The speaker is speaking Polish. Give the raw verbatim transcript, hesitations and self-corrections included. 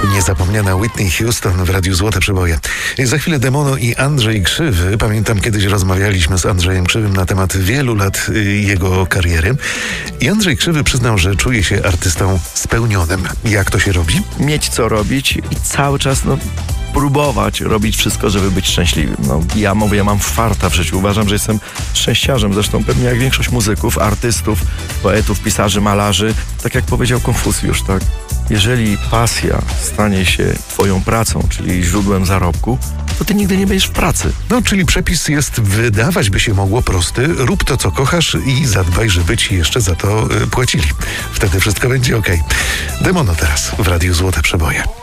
Niezapomniana Whitney Houston w Radiu Złote Przeboje. Za chwilę Demono i Andrzej Krzywy. Pamiętam, kiedyś rozmawialiśmy z Andrzejem Krzywym na temat wielu lat jego kariery. I Andrzej Krzywy przyznał, że czuje się artystą spełnionym. Jak to się robi? Mieć co robić i cały czas no, próbować robić wszystko, żeby być szczęśliwym. No, ja mówię, ja mam farta w życiu. Uważam, że jestem szczęściarzem. Zresztą pewnie jak większość muzyków, artystów, poetów, pisarzy, malarzy. Tak jak powiedział Konfucjusz, tak? Jeżeli pasja stanie się twoją pracą, czyli źródłem zarobku, to ty nigdy nie będziesz w pracy. No, czyli przepis jest, wydawać by się mogło prosty. Rób to, co kochasz i zadbaj, żeby ci jeszcze za to y, płacili. Wtedy wszystko będzie okej. Demono teraz w Radiu Złote Przeboje.